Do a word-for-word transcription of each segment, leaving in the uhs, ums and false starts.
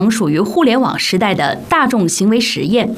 属于互联网时代的大众行为实验。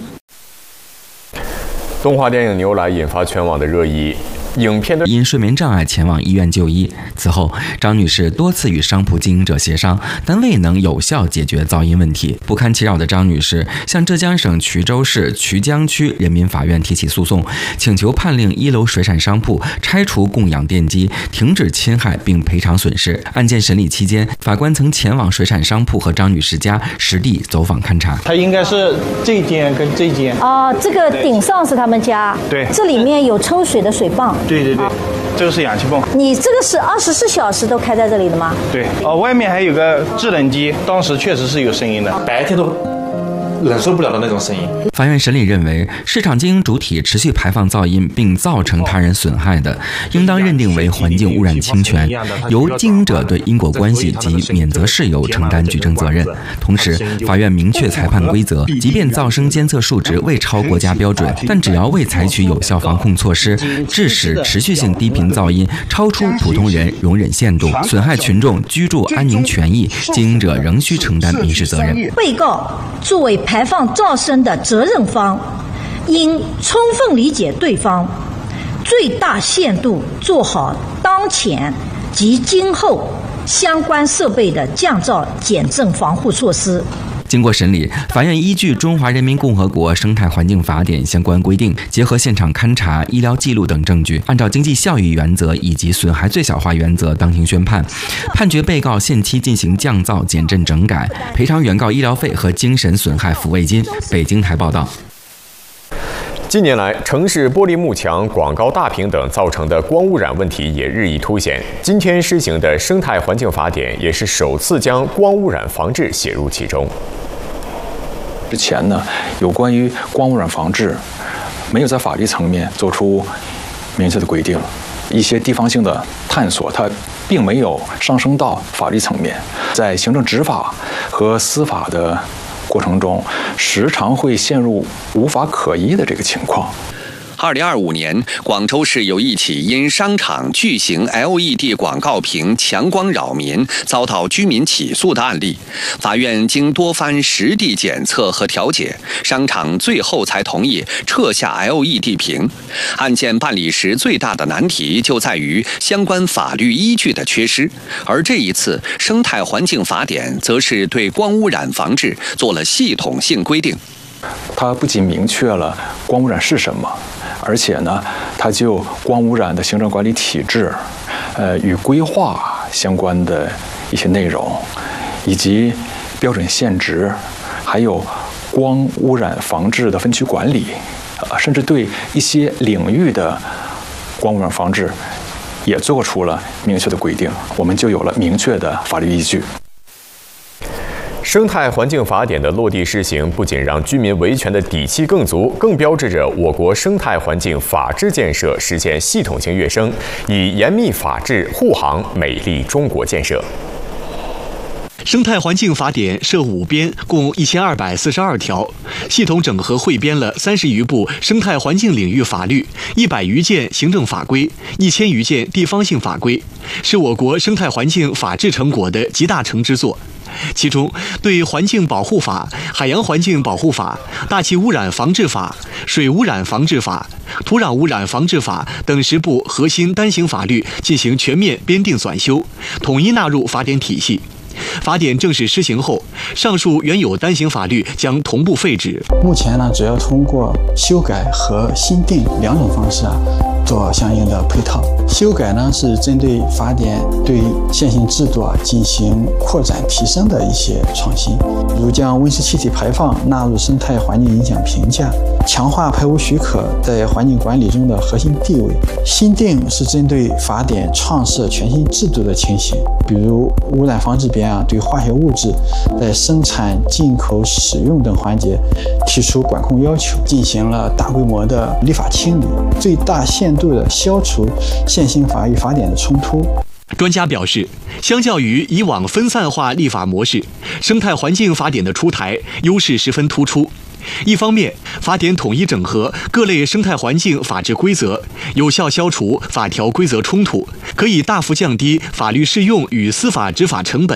动画电影《牛来》引发全网的热议。影片的因睡眠障碍前往医院就医。此后，张女士多次与商铺经营者协商，但未能有效解决噪音问题。不堪其扰的张女士向浙江省衢州市衢江区人民法院提起诉讼，请求判令一楼水产商铺拆除供氧电机，停止侵害并赔偿损失。案件审理期间，法官曾前往水产商铺和张女士家实地走访勘察。 它应该是这间跟这间哦，这个顶上是他们家， 对， 这里面有抽水的水泵。 对对对，这个是氧气泵。 你这个是二十四小时都开在这里的吗？ 对，哦，外面还有个制冷机，当时确实是有声音的， 白天都忍受不了的那种声音。 法院审理认为，市场经营主体持续排放噪音并造成他人损害的，应当认定为环境污染侵权，由经营者对因果关系及免责事由承担举证责任。同时，法院明确裁判规则，即便噪声监测数值未超国家标准，但只要未采取有效防控措施，致使持续性低频噪音超出普通人容忍限度，损害群众居住安宁权益，经营者仍需承担民事责任。 被告作为排放噪声的责任方，应充分理解对方，最大限度做好当前及今后相关设备的降噪减震防护措施。 经过审理，法院依据《中华人民共和国生态环境法典》相关规定，结合现场勘查、医疗记录等证据，按照经济效益原则以及损害最小化原则当庭宣判，判决被告限期进行降噪减震整改，赔偿原告医疗费和精神损害抚慰金。北京台报道。 近年来，城市玻璃幕墙、广告大屏等造成的光污染问题也日益凸显。今天施行的生态环境法典也是首次将光污染防治写入其中。 之前呢，有关于光污染防治，没有在法律层面做出明确的规定，一些地方性的探索，它并没有上升到法律层面，在行政执法和司法的过程中，时常会陷入无法可依的这个情况。 二零二五年，广州市有一起因商场巨型 L E D 广告屏强光扰民，遭到居民起诉的案例。法院经多番实地检测和调解，商场最后才同意撤下 L E D 屏。案件办理时最大的难题就在于相关法律依据的缺失，而这一次生态环境法典则是对光污染防治做了系统性规定。 它不仅明确了光污染是什么，而且呢，它就光污染的行政管理体制，呃，与规划相关的一些内容，以及标准限值，还有光污染防治的分区管理，呃，甚至对一些领域的光污染防治也做出了明确的规定，我们就有了明确的法律依据。 生态环境法典的落地施行，不仅让居民维权的底气更足，更标志着我国生态环境法治建设实现系统性跃升，以严密法治护航美丽中国建设。 生态环境法典设五编，共一千二百四十二条，系统整合汇编了三十余部生态环境领域法律、一百余件行政法规、一千余件地方性法规，是我国生态环境法治成果的集大成之作。其中，对环境保护法、海洋环境保护法、大气污染防治法、水污染防治法、土壤污染防治法等十部核心单行法律进行全面编订纂修，统一纳入法典体系。法典正式施行后，上述原有单行法律将同步废止。 目前呢，主要通过修改和新订两种方式啊，做相应的配套。修改呢是针对法典对现行制度啊进行扩展提升的一些创新，如将温室气体排放纳入生态环境影响评价，强化排污许可在环境管理中的核心地位。新订是针对法典创设全新制度的情形，比如污染防治编啊，对化学物质在生产、进口、使用等环节提出管控要求，进行了大规模的立法清理，最大限度地消除现行法与法典的冲突。 专家表示，相较于以往分散化立法模式，生态环境法典的出台优势十分突出。一方面，法典统一整合各类生态环境法治规则，有效消除法条规则冲突，可以大幅降低法律适用与司法执法成本。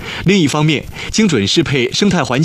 另一方面，精准适配生态环境